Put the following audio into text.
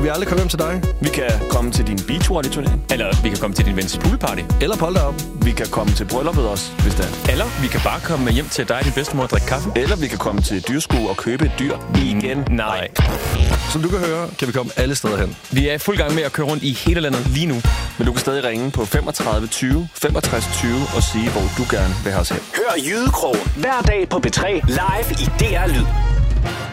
vi aldrig komme hjem til dig? Vi kan komme til din beachvolley-turnering. Eller vi kan komme til din vens poolparty. Eller polterop. Vi kan komme til brylluppet også, hvis det er. Eller vi kan bare komme hjem til dig og din bedstemor og drikke kaffe. Eller vi kan komme til dyrskue og købe et dyr igen. Nej. Som du kan høre, kan vi komme alle steder hen. Vi er i fuld gang med at køre rundt i hele landet lige nu. Men du kan stadig ringe på 35 20 65 20 og sige, hvor du gerne vil have os hen. Hør Jydekrogen hver dag på B3 live i DR Lyd.